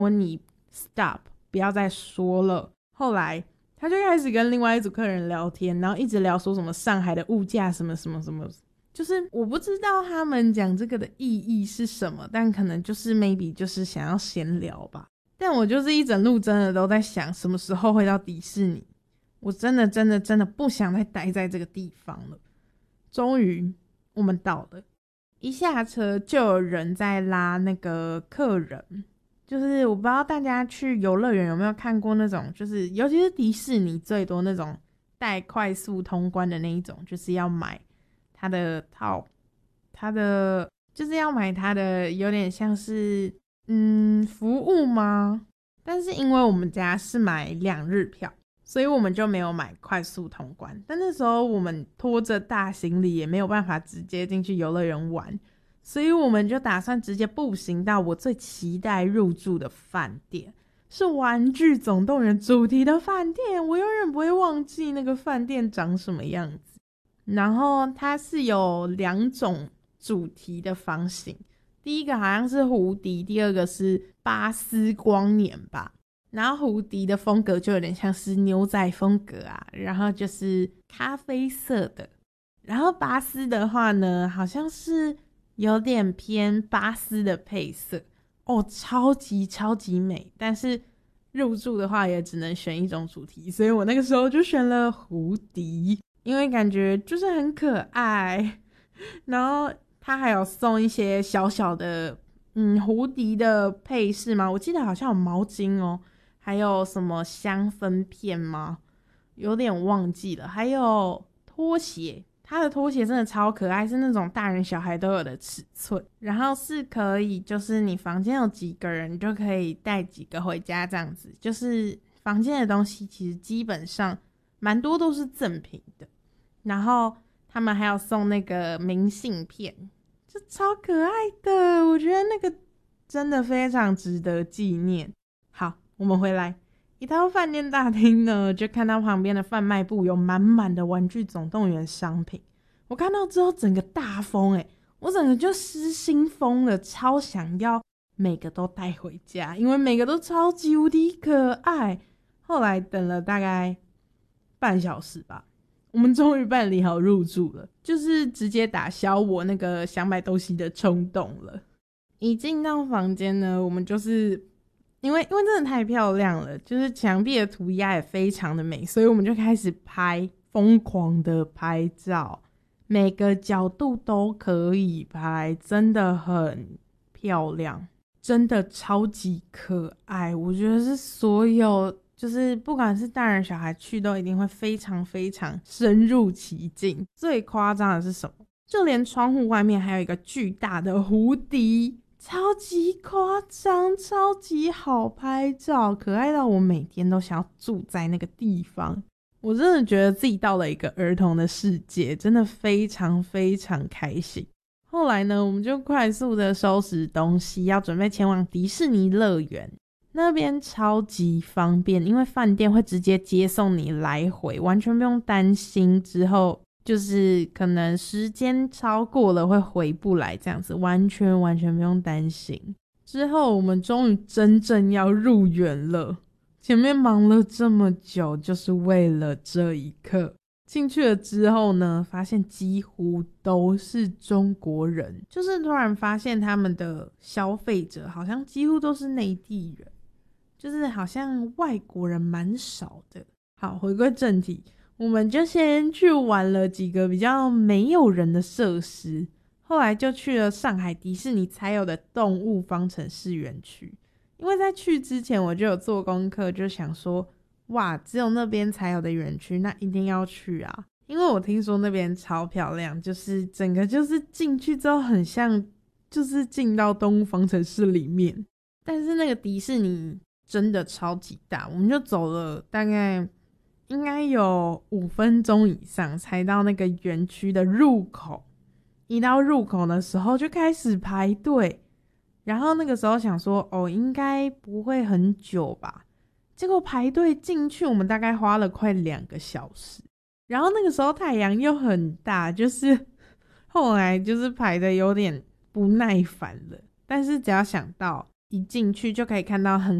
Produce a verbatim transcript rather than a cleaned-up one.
说你 stop 不要再说了。后来他就开始跟另外一组客人聊天，然后一直聊说什么上海的物价什么什么什么，就是我不知道他们讲这个的意义是什么，但可能就是 maybe 就是想要闲聊吧。但我就是一整路真的都在想什么时候会到迪士尼，我真的真的真的不想再待在这个地方了。终于我们到了，一下车就有人在拉那个客人，就是我不知道大家去游乐园有没有看过那种，就是尤其是迪士尼最多那种带快速通关的那一种，就是要买他的套，他的就是要买他的有点像是嗯服务吗？但是因为我们家是买两日票，所以我们就没有买快速通关。但那时候我们拖着大行李也没有办法直接进去游乐园玩，所以我们就打算直接步行到我最期待入住的饭店，是玩具总动员主题的饭店。我永远不会忘记那个饭店长什么样子。然后它是有两种主题的房型，第一个好像是胡迪，第二个是巴斯光年吧。然后胡迪的风格就有点像是牛仔风格啊，然后就是咖啡色的。然后巴斯的话呢，好像是有点偏巴斯的配色哦，超级超级美。但是入住的话也只能选一种主题，所以我那个时候就选了胡迪，因为感觉就是很可爱。然后他还有送一些小小的嗯胡迪的配饰吗？我记得好像有毛巾哦，还有什么香氛片吗？有点忘记了。还有拖鞋，他的拖鞋真的超可爱，是那种大人小孩都有的尺寸，然后是可以就是你房间有几个人你就可以带几个回家这样子，就是房间的东西其实基本上蛮多都是赠品的。然后他们还有送那个明信片，就超可爱的，我觉得那个真的非常值得纪念。好，我们回来，一到饭店大厅呢，就看到旁边的贩卖部有满满的玩具总动员商品。我看到之后整个大疯欸，我整个就失心疯了，超想要每个都带回家，因为每个都超级无敌可爱。后来等了大概半小时吧，我们终于办理好入住了，就是直接打消我那个想买东西的冲动了。一进到房间呢，我们就是因为因为真的太漂亮了，就是墙壁的涂鸦也非常的美，所以我们就开始拍，疯狂的拍照，每个角度都可以拍，真的很漂亮，真的超级可爱。我觉得是所有就是不管是大人小孩去都一定会非常非常深入其境。最夸张的是什么？就连窗户外面还有一个巨大的胡迪，超级夸张，超级好拍照，可爱到我每天都想要住在那个地方。我真的觉得自己到了一个儿童的世界，真的非常非常开心。后来呢，我们就快速的收拾东西，要准备前往迪士尼乐园。那边超级方便，因为饭店会直接接送你来回，完全不用担心之后就是可能时间超过了会回不来这样子，完全完全不用担心。之后我们终于真正要入园了，前面忙了这么久就是为了这一刻。进去了之后呢，发现几乎都是中国人，就是突然发现他们的消费者好像几乎都是内地人，就是好像外国人蛮少的。好，回归正题，我们就先去玩了几个比较没有人的设施，后来就去了上海迪士尼才有的动物方程式园区。因为在去之前我就有做功课，就想说哇，只有那边才有的园区，那一定要去啊。因为我听说那边超漂亮，就是整个就是进去之后很像就是进到动物方程式里面。但是那个迪士尼真的超级大，我们就走了大概应该有五分钟以上才到那个园区的入口。一到入口的时候就开始排队，然后那个时候想说哦应该不会很久吧，结果排队进去我们大概花了快两个小时。然后那个时候太阳又很大，就是后来就是排的有点不耐烦了。但是只要想到一进去就可以看到很